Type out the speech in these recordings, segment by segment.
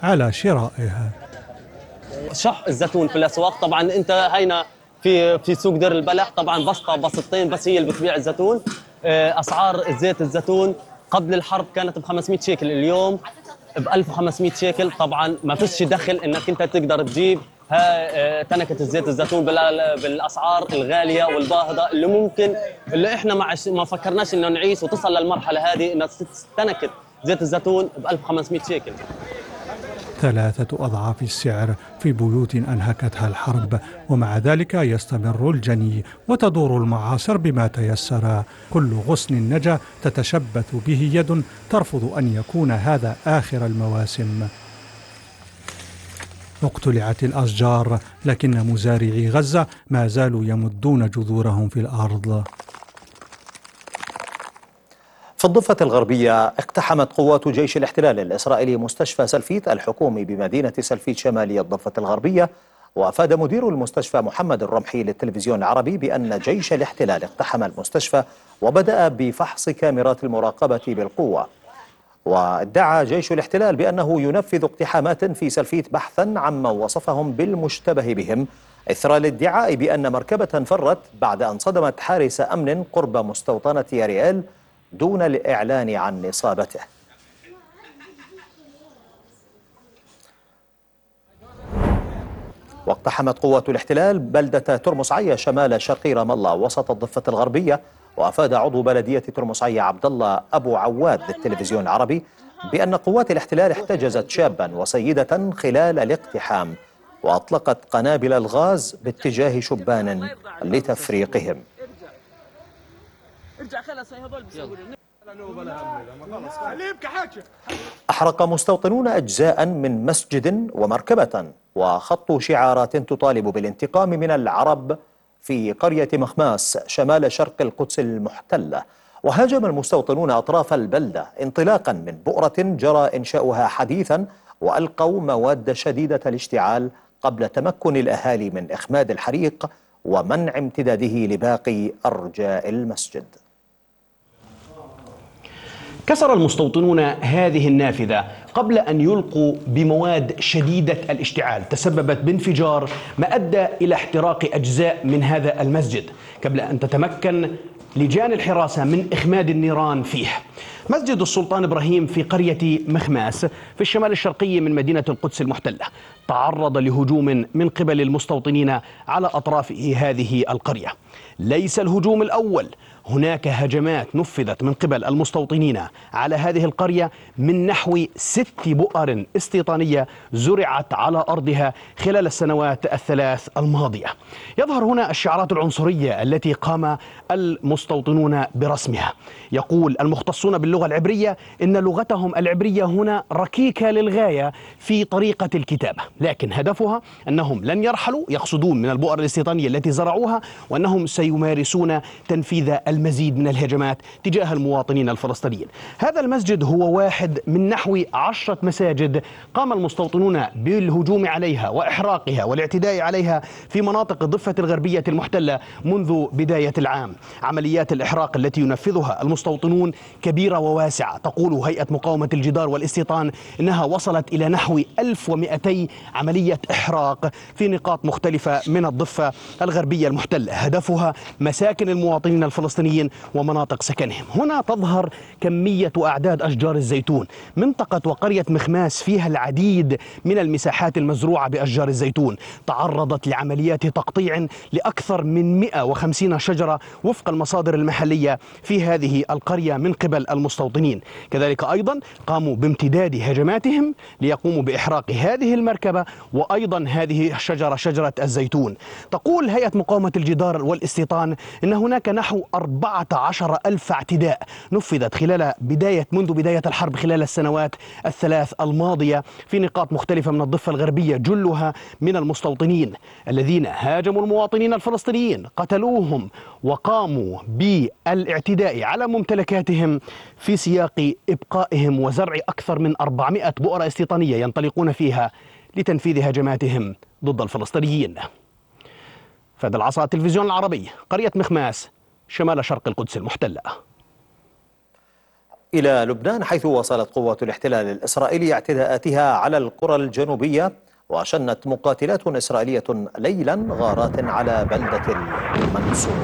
على شرائها. شح الزيتون في الأسواق، طبعا أنت هينا في سوق دير البلح طبعا بسطة بسطتين بس هي اللي بتبيع الزيتون. أسعار زيت الزيتون قبل الحرب كانت ب 500 شيكل، اليوم ب 1500 شيكل. طبعا ما فيش دخل انك انت تقدر تجيب تنكة الزيت الزيتون بالاسعار الغاليه والباهظه اللي احنا ما فكرناش انه نعيش وتصل للمرحله هذه ان تنكة زيت الزيتون ب 1500 شيكل. 3 أضعاف السعر في بيوت أنهكتها الحرب، ومع ذلك يستمر الجني وتدور المعاصر بما تيسر. كل غصن نجا تتشبث به يد ترفض أن يكون هذا آخر المواسم. اقتلعت الأشجار، لكن مزارعي غزة ما زالوا يمدون جذورهم في الأرض. في الضفة الغربية اقتحمت قوات جيش الاحتلال الإسرائيلي مستشفى سلفيت الحكومي بمدينة سلفيت شمالي الضفة الغربية. وأفاد مدير المستشفى محمد الرمحي للتلفزيون العربي بأن جيش الاحتلال اقتحم المستشفى وبدأ بفحص كاميرات المراقبة بالقوة. وادعى جيش الاحتلال بأنه ينفذ اقتحامات في سلفيت بحثا عمن وصفهم بالمشتبه بهم، إثر الادعاء بأن مركبة فرت بعد أن صدمت حارس أمن قرب مستوطنة ياريال دون الإعلان عن إصابته. واقتحمت قوات الاحتلال بلدة ترمس عيا شمال شرقي رام الله وسط الضفة الغربية. وأفاد عضو بلدية ترمس عيا عبد الله أبو عواد للتلفزيون العربي بأن قوات الاحتلال احتجزت شابا وسيدة خلال الاقتحام وأطلقت قنابل الغاز باتجاه شبان لتفريقهم. أحرق مستوطنون أجزاء من مسجد ومركبة وخطوا شعارات تطالب بالانتقام من العرب في قرية مخماس شمال شرق القدس المحتلة. وهاجم المستوطنون أطراف البلدة انطلاقا من بؤرة جرى إنشاؤها حديثا وألقوا مواد شديدة الاشتعال قبل تمكن الأهالي من إخماد الحريق ومنع امتداده لباقي أرجاء المسجد. كسر المستوطنون هذه النافذة قبل أن يلقوا بمواد شديدة الاشتعال تسببت بانفجار ما أدى إلى احتراق أجزاء من هذا المسجد قبل أن تتمكن لجان الحراسة من إخماد النيران فيه. مسجد السلطان إبراهيم في قرية مخماس في الشمال الشرقي من مدينة القدس المحتلة تعرض لهجوم من قبل المستوطنين على أطراف هذه القرية. ليس الهجوم الأول، هناك هجمات نفذت من قبل المستوطنين على هذه القرية من نحو 6 بؤر استيطانية زرعت على أرضها خلال السنوات الثلاث الماضية. يظهر هنا الشعارات العنصرية التي قام المستوطنون برسمها. يقول المختصون باللغة العبرية إن لغتهم العبرية هنا ركيكة للغاية في طريقة الكتابة، لكن هدفها أنهم لن يرحلوا، يقصدون من البؤر الاستيطانية التي زرعوها، وأنهم سيمارسون تنفيذ المزيد من الهجمات تجاه المواطنين الفلسطينيين. هذا المسجد هو واحد من نحو 10 مساجد قام المستوطنون بالهجوم عليها وإحراقها والاعتداء عليها في مناطق الضفة الغربية المحتلة منذ بداية العام. عمليات الإحراق التي ينفذها المستوطنون كبيرة وواسعة. تقول هيئة مقاومة الجدار والاستيطان إنها وصلت إلى نحو 1200 عملية إحراق في نقاط مختلفة من الضفة الغربية المحتلة، هدفها مساكن المواطنين الفلسطينيين ومناطق سكنهم. هنا تظهر كمية وأعداد أشجار الزيتون. منطقة وقرية مخماس فيها العديد من المساحات المزروعة بأشجار الزيتون، تعرضت لعمليات تقطيع لأكثر من 150 شجرة وفق المصادر المحلية في هذه القرية من قبل المستوطنين. كذلك أيضا قاموا بامتداد هجماتهم ليقوموا بإحراق هذه المركبة وأيضا هذه الشجرة، شجرة الزيتون. تقول هيئة مقاومة الجدار والاستيطان إن هناك نحو 14,000 اعتداء نفذت منذ بداية الحرب خلال السنوات الثلاث الماضية في نقاط مختلفة من الضفة الغربية، جلها من المستوطنين الذين هاجموا المواطنين الفلسطينيين، قتلوهم وقاموا بالاعتداء على ممتلكاتهم في سياق إبقائهم وزرع أكثر من 400 بؤرة استيطانية ينطلقون فيها لتنفيذ هجماتهم ضد الفلسطينيين. فهد العصا، التلفزيون العربي، قرية مخماس، شمال شرق القدس المحتلة. إلى لبنان، حيث واصلت قوات الاحتلال الإسرائيلي اعتداءاتها على القرى الجنوبية، وشنت مقاتلات إسرائيلية ليلا غارات على بلدة المنصور.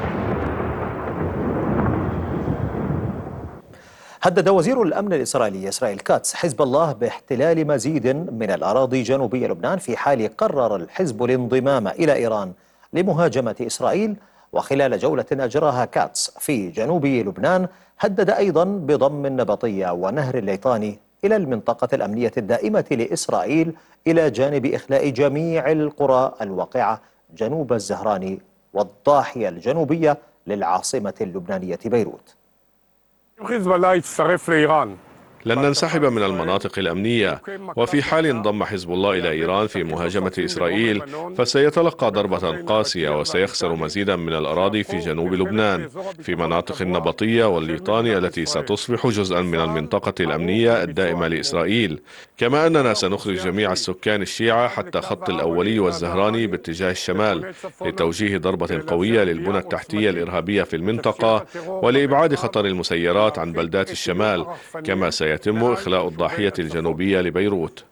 هدد وزير الأمن الإسرائيلي إسرائيل كاتس حزب الله باحتلال مزيد من الأراضي جنوبي لبنان في حال قرر الحزب الانضمام إلى إيران لمهاجمة إسرائيل. وخلال جولة أجراها كاتس في جنوب لبنان هدد أيضا بضم النبطية ونهر الليطاني إلى المنطقة الأمنية الدائمة لإسرائيل إلى جانب إخلاء جميع القرى الواقعة جنوب الزهراني والضاحية الجنوبية للعاصمة اللبنانية بيروت. حزب الله يتصرف لإيران. لن ننسحب من المناطق الأمنية، وفي حال انضم حزب الله إلى إيران في مهاجمة إسرائيل فسيتلقى ضربة قاسية وسيخسر مزيدا من الأراضي في جنوب لبنان في مناطق النبطية والليطاني التي ستصبح جزءا من المنطقة الأمنية الدائمة لإسرائيل. كما أننا سنخرج جميع السكان الشيعة حتى خط الأولي والزهراني باتجاه الشمال لتوجيه ضربة قوية للبنى التحتية الإرهابية في المنطقة ولإبعاد خطر المسيرات عن بلدات الشمال، كما سيتم إخلاء الضاحية الجنوبية لبيروت.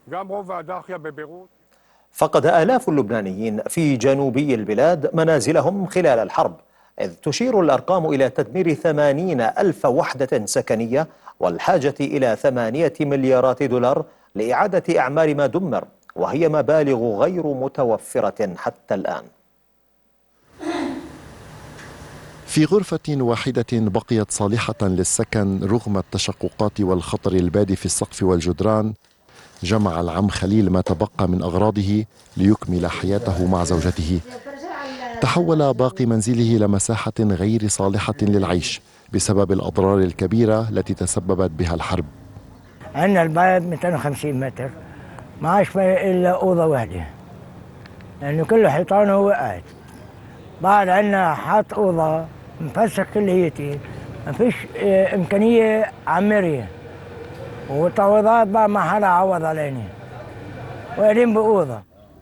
فقد آلاف اللبنانيين في جنوبي البلاد منازلهم خلال الحرب، إذ تشير الأرقام إلى تدمير 80,000 وحدة سكنية والحاجة إلى 8 مليارات دولار لإعادة أعمار ما دمر، وهي مبالغ غير متوفرة حتى الآن. في غرفة واحدة بقيت صالحة للسكن رغم التشققات والخطر البادي في السقف والجدران، جمع العم خليل ما تبقى من أغراضه ليكمل حياته مع زوجته. تحول باقي منزله لمساحة غير صالحة للعيش بسبب الأضرار الكبيرة التي تسببت بها الحرب. عندنا البيت 250 متر، ما عاش فيه إلا أوضة واحدة لأنه كله حيطانه وقعت. بعد عندنا حاط أوضة مفسخ كليتي، ما فيش إمكانية عمرية، وتعويضات بقى ما حدا عوض علينا، وقاعدين بأوضة.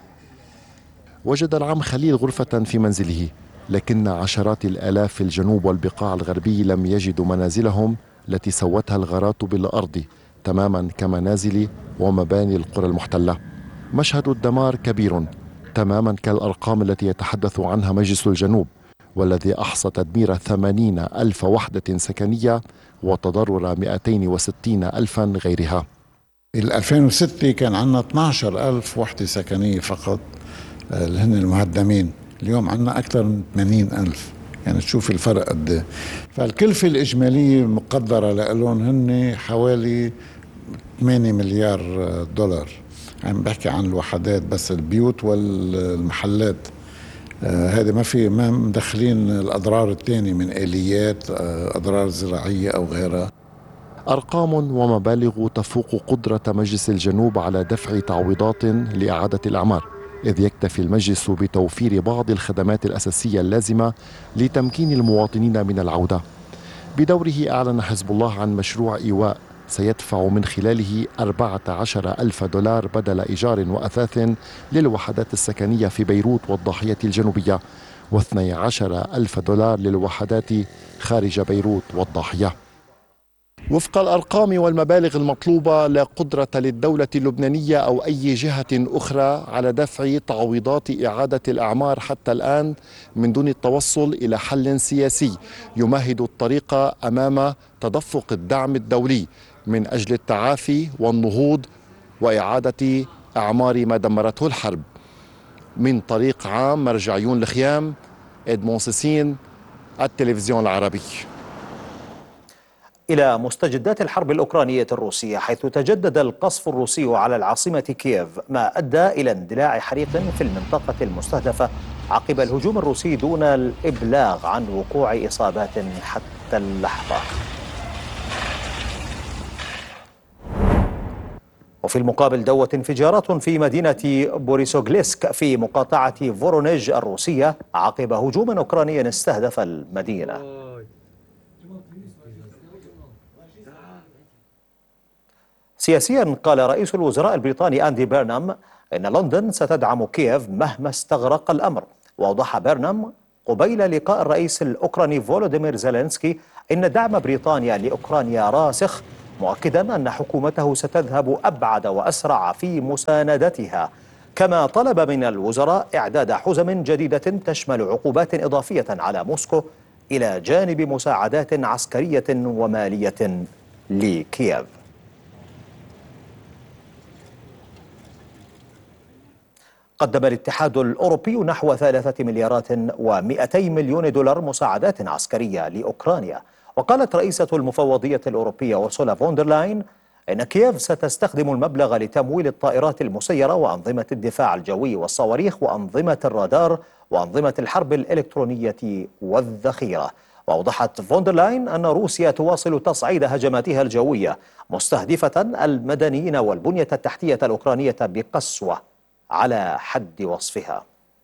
وجد العم خليل غرفة في منزله، لكن عشرات الآلاف في الجنوب والبقاع الغربي لم يجدوا منازلهم التي سوتها الغارات بالأرض تماما كمنازل ومباني القرى المحتلة. مشهد الدمار كبير تماما كالأرقام التي يتحدث عنها مجلس الجنوب، والذي أحصى تدمير 80,000 وحدة سكنية وتضرر 260,000 غيرها. 2006 كان عندنا 12,000 وحدة سكنية فقط اللي هن المهدمين، اليوم عندنا أكثر من 80,000، يعني تشوف الفرق قد ايه. فالكلفة الإجمالية المقدرة لهم هن حوالي 8 مليار دولار. عم بحكي عن الوحدات بس، البيوت والمحلات، هذا ما مدخلين الأضرار الثانية من آليات، أضرار زراعية أو غيرها. أرقام ومبالغ تفوق قدرة مجلس الجنوب على دفع تعويضات لإعادة الأعمار، إذ يكتفي المجلس بتوفير بعض الخدمات الأساسية اللازمة لتمكين المواطنين من العودة. بدوره أعلن حزب الله عن مشروع إيواء سيدفع من خلاله 14,000 دولار بدل إيجار وأثاث للوحدات السكنية في بيروت والضاحية الجنوبية، و12,000 دولار للوحدات خارج بيروت والضاحية. وفق الأرقام والمبالغ المطلوبة، لا قدرة للدولة اللبنانية أو أي جهة أخرى على دفع تعويضات إعادة الأعمار حتى الآن من دون التوصل إلى حل سياسي يمهد الطريق أمام تدفق الدعم الدولي من أجل التعافي والنهوض وإعادة أعمار ما دمرته الحرب. من طريق عام مرجعيون الخيام، إدمون سيسين، التلفزيون العربي. إلى مستجدات الحرب الأوكرانية الروسية، حيث تجدد القصف الروسي على العاصمة كييف، ما أدى إلى اندلاع حريق في المنطقة المستهدفة عقب الهجوم الروسي دون الإبلاغ عن وقوع إصابات حتى اللحظة. وفي المقابل دوت انفجارات في مدينة بوريسوغليسك في مقاطعة فورونيج الروسية عقب هجوم أوكراني استهدف المدينة. سياسيا، قال رئيس الوزراء البريطاني أندي بيرنام إن لندن ستدعم كييف مهما استغرق الأمر. وأوضح بيرنام قبيل لقاء الرئيس الأوكراني فولوديمير زيلينسكي إن دعم بريطانيا لأوكرانيا راسخ، مؤكدا أن حكومته ستذهب أبعد وأسرع في مساندتها. كما طلب من الوزراء إعداد حزم جديدة تشمل عقوبات إضافية على موسكو إلى جانب مساعدات عسكرية ومالية لكييف. قدم الاتحاد الأوروبي نحو 3 مليارات و200 مليون دولار مساعدات عسكرية لأوكرانيا. وقالت رئيسة المفوضية الأوروبية أورسولا فوندرلاين إن كييف ستستخدم المبلغ لتمويل الطائرات المسيرة وأنظمة الدفاع الجوي والصواريخ وأنظمة الرادار وأنظمة الحرب الإلكترونية والذخيرة. وأوضحت فوندرلاين أن روسيا تواصل تصعيد هجماتها الجوية مستهدفة المدنيين والبنية التحتية الأوكرانية بقسوة على حد وصفها.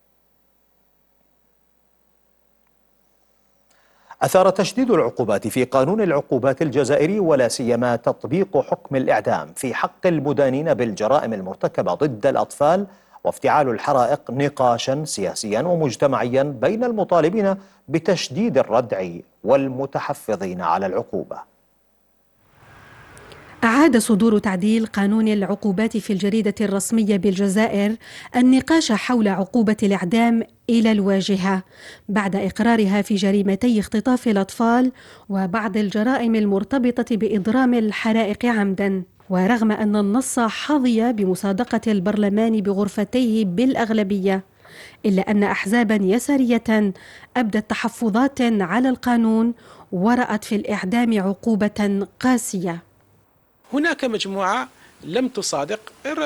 أثار تشديد العقوبات في قانون العقوبات الجزائري ولا سيما تطبيق حكم الإعدام في حق المدانين بالجرائم المرتكبة ضد الأطفال وافتعال الحرائق نقاشا سياسيا ومجتمعيا بين المطالبين بتشديد الردع والمتحفظين على العقوبة. أعاد صدور تعديل قانون العقوبات في الجريدة الرسمية بالجزائر النقاش حول عقوبة الإعدام إلى الواجهة بعد إقرارها في جريمتي اختطاف الأطفال وبعض الجرائم المرتبطة بإضرام الحرائق عمدا. ورغم أن النص حظي بمصادقة البرلمان بغرفتيه بالأغلبية، إلا أن أحزابا يسارية أبدت تحفظات على القانون ورأت في الإعدام عقوبة قاسية. هناك مجموعة لم تصادق،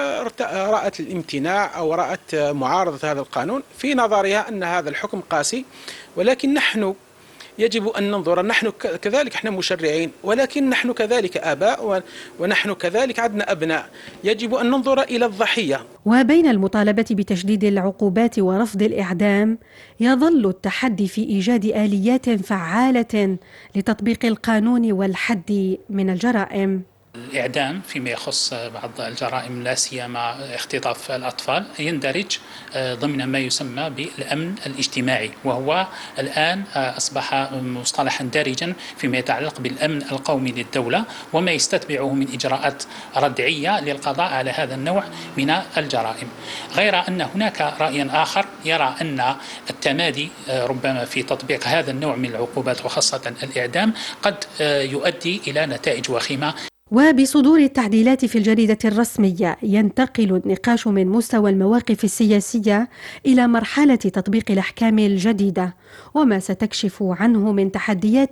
رأت الامتناع أو رأت معارضة هذا القانون، في نظرها أن هذا الحكم قاسي. ولكن نحن يجب أن ننظر، نحن كذلك احنا مشرعين، ولكن نحن كذلك آباء ونحن كذلك عندنا أبناء، يجب أن ننظر إلى الضحية. وبين المطالبة بتشديد العقوبات ورفض الإعدام، يظل التحدي في إيجاد آليات فعالة لتطبيق القانون والحد من الجرائم. الإعدام فيما يخص بعض الجرائم لا سيما اختطاف الأطفال يندرج ضمن ما يسمى بالأمن الاجتماعي، وهو الآن أصبح مصطلحا دارجا فيما يتعلق بالأمن القومي للدولة وما يستتبعه من إجراءات ردعية للقضاء على هذا النوع من الجرائم. غير أن هناك رأي آخر يرى أن التمادي ربما في تطبيق هذا النوع من العقوبات وخاصة الإعدام قد يؤدي إلى نتائج وخيمة. وبصدور التعديلات في الجريدة الرسمية ينتقل النقاش من مستوى المواقف السياسية إلى مرحلة تطبيق الأحكام الجديدة وما ستكشف عنه من تحديات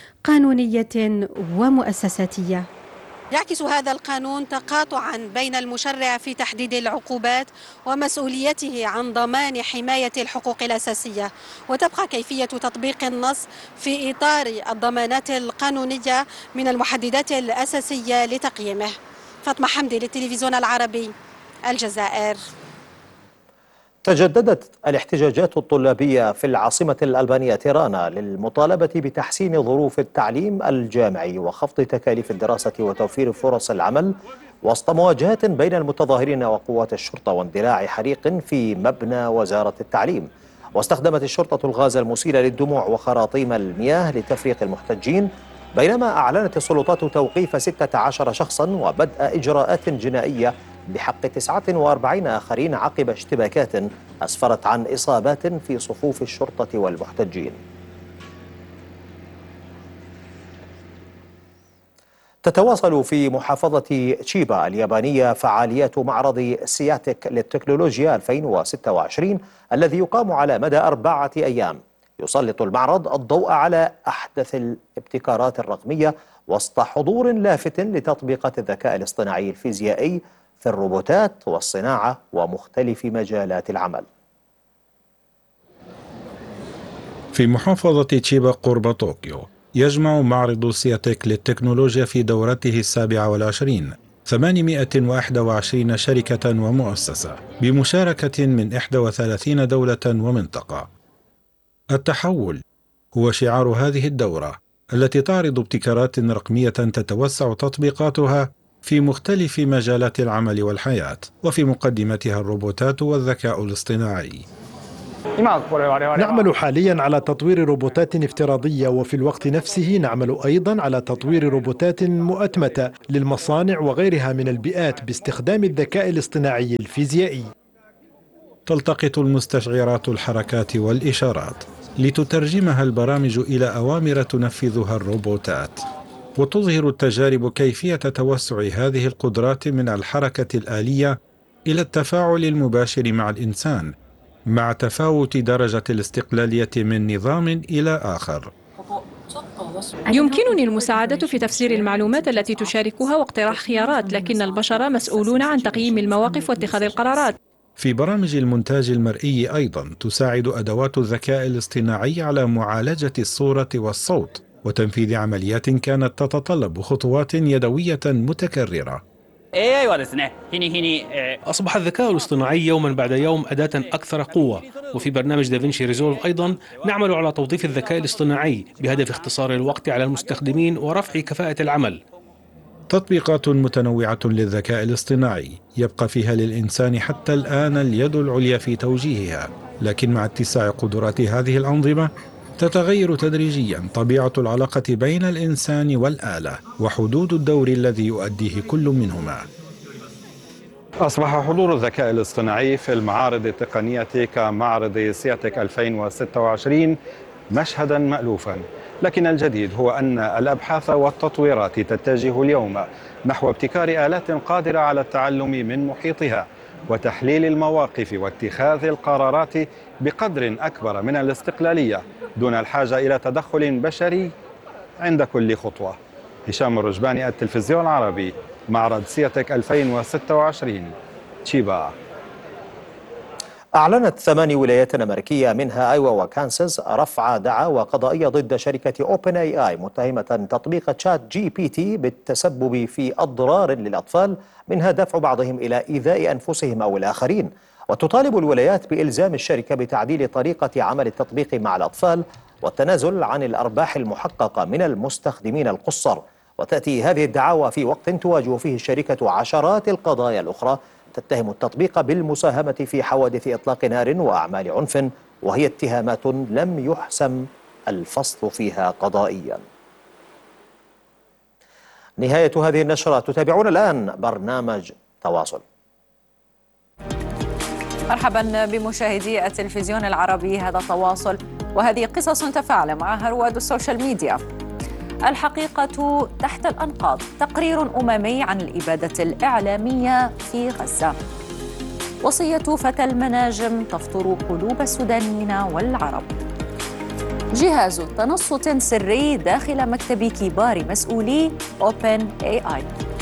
قانونية ومؤسساتية. يعكس هذا القانون تقاطعا بين المشرع في تحديد العقوبات ومسؤوليته عن ضمان حماية الحقوق الأساسية، وتبقى كيفية تطبيق النص في إطار الضمانات القانونية من المحددات الأساسية لتقييمه. فاطمة حمدي للتلفزيون العربي، الجزائر. تجددت الاحتجاجات الطلابية في العاصمة الألبانية تيرانا للمطالبة بتحسين ظروف التعليم الجامعي وخفض تكاليف الدراسة وتوفير فرص العمل وسط مواجهات بين المتظاهرين وقوات الشرطة واندلاع حريق في مبنى وزارة التعليم. واستخدمت الشرطة الغاز المسيل للدموع وخراطيم المياه لتفريق المحتجين، بينما أعلنت السلطات توقيف 16 شخصا وبدء إجراءات جنائية بحق 49 آخرين عقب اشتباكات أسفرت عن إصابات في صفوف الشرطة والمحتجين. تتواصل في محافظة تشيبا اليابانية فعاليات معرض سياتيك للتكنولوجيا 2026 الذي يقام على مدى 4 أيام. يسلط المعرض الضوء على أحدث الابتكارات الرقمية وسط حضور لافت لتطبيقات الذكاء الاصطناعي الفيزيائي في الروبوتات والصناعة ومختلف مجالات العمل. في محافظة تشيبا قرب طوكيو يجمع معرض سياتيك للتكنولوجيا في دورته 27 821 شركة ومؤسسة بمشاركة من 31 دولة ومنطقة. التحول هو شعار هذه الدورة التي تعرض ابتكارات رقمية تتوسع تطبيقاتها في مختلف مجالات العمل والحياة، وفي مقدمتها الروبوتات والذكاء الاصطناعي. نعمل حاليا على تطوير روبوتات افتراضية، وفي الوقت نفسه نعمل أيضا على تطوير روبوتات مؤتمتة للمصانع وغيرها من البيئات باستخدام الذكاء الاصطناعي الفيزيائي. تلتقط المستشعرات الحركات والإشارات لتترجمها البرامج إلى أوامر تنفذها الروبوتات، وتظهر التجارب كيفية توسع هذه القدرات من الحركة الآلية إلى التفاعل المباشر مع الإنسان، مع تفاوت درجة الاستقلالية من نظام إلى آخر. يمكنني المساعدة في تفسير المعلومات التي تشاركها واقتراح خيارات، لكن البشر مسؤولون عن تقييم المواقف واتخاذ القرارات. في برامج المونتاج المرئي أيضا تساعد أدوات الذكاء الاصطناعي على معالجة الصورة والصوت وتنفيذ عمليات كانت تتطلب خطوات يدوية متكررة. أصبح الذكاء الاصطناعي يوما بعد يوم أداة أكثر قوة، وفي برنامج دافنشي ريزولف أيضا نعمل على توظيف الذكاء الاصطناعي بهدف اختصار الوقت على المستخدمين ورفع كفاءة العمل. تطبيقات متنوعة للذكاء الاصطناعي يبقى فيها للإنسان حتى الآن اليد العليا في توجيهها، لكن مع اتساع قدرات هذه الأنظمة تتغير تدريجيا طبيعة العلاقة بين الإنسان والآلة وحدود الدور الذي يؤديه كل منهما. أصبح حضور الذكاء الاصطناعي في المعارض التقنية كمعرض سياتك 2026 مشهدا مألوفا، لكن الجديد هو أن الأبحاث والتطويرات تتجه اليوم نحو ابتكار آلات قادرة على التعلم من محيطها وتحليل المواقف واتخاذ القرارات بقدر أكبر من الاستقلالية دون الحاجة إلى تدخل بشري عند كل خطوة. هشام الرجباني، التلفزيون العربي، معرض سياتك 2026 تشيبا. أعلنت 8 ولايات أمريكية منها أيوا وكانساس رفع دعاوى قضائية ضد شركة أوبن اي اي متهمة تطبيق تشات جي بي تي بالتسبب في أضرار للأطفال، منها دفع بعضهم إلى إيذاء أنفسهم أو الآخرين. وتطالب الولايات بإلزام الشركة بتعديل طريقة عمل التطبيق مع الأطفال والتنازل عن الأرباح المحققة من المستخدمين القُصّر. وتأتي هذه الدعاوى في وقت تواجه فيه الشركة عشرات القضايا الأخرى تتهم التطبيق بالمساهمة في حوادث إطلاق نار وأعمال عنف، وهي اتهامات لم يحسم الفصل فيها قضائيا. نهاية هذه النشرة. تتابعون الآن برنامج تواصل. مرحبا بمشاهدي التلفزيون العربي، هذا تواصل وهذه قصص تفاعل معها رواد السوشيال ميديا. الحقيقة تحت الأنقاض، تقرير أممي عن الإبادة الإعلامية في غزة. وصية فتى المناجم تفطر قلوب السودانيين والعرب. جهاز تنصت سري داخل مكتب كبار مسؤولي أوبن اي اي.